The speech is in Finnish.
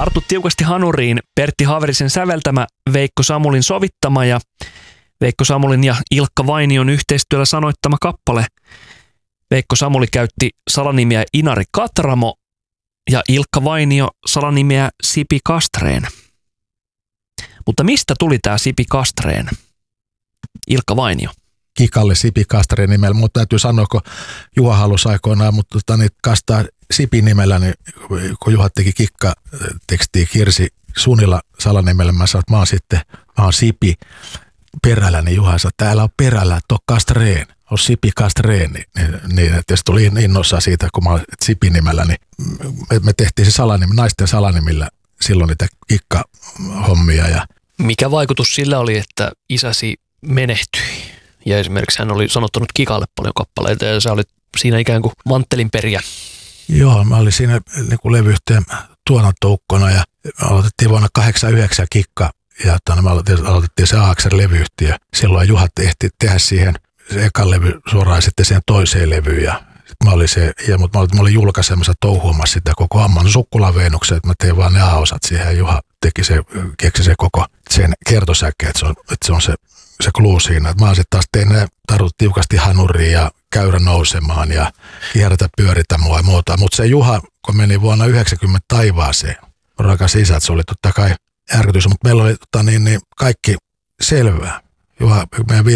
Tartu tiukasti hanuriin, Pertti Haverisen säveltämä, Veikko Samulin sovittama ja Veikko Samulin ja Ilkka Vainion yhteistyöllä sanoittama kappale. Veikko Samuli käytti salanimiä Inari Katramo ja Ilkka Vainio salanimeä Sipi Kastreen. Mutta mistä tuli tämä Sipi Kastreen? Ilkka Vainio. Kikalle Sipi Kastreen nimellä, mutta täytyy sanoa, kun Juha halusi aikoinaan, mutta kastaa Sipi nimellä, niin kun Juha teki kikkatekstiä Kirsi Sunila salanimellä, mä sanoin, että mä oon Sipi perällä, niin Juha sanoi, että täällä on perällä, että on Kastreen, on Sipi Kastreen, niin että se tuli innoissaan siitä, kun mä olin Sipi nimellä, niin me tehtiin se salanimi, naisten salanimillä silloin niitä kikkahommia. Ja mikä vaikutus sillä oli, että isäsi menehtyi? Ja esimerkiksi hän oli sanottanut Kikalle paljon kappaleita ja sä olit siinä ikään kuin manttelinperiä. Joo, mä olin siinä niin kuin levyyhtiön tuotantoukkona ja aloitettiin vuonna 1989 Kikka ja me aloitettiin se Aakseri-levyyhtiö. Silloin Juha ehti tehdä siihen se ekan levy suoraan sitten siihen toiseen levyyn mutta mä olin julkaisemassa touhuamassa sitä koko Amman Sukkulan Veenuksen, että mä tein vaan ne A-osat siihen ja Juha keksi se koko sen kertosäkeen, että se on se clue siinä. Mä sitten taas tein ne tarvitut tiukasti hanuriin ja käyrä nousemaan ja kierrätä pyöritä mua ja muuta. Mutta se Juha, kun meni vuonna 1990 taivaaseen, rakas isä, se oli totta kai järkytys, mutta meillä oli kaikki selvää. Juha, meidän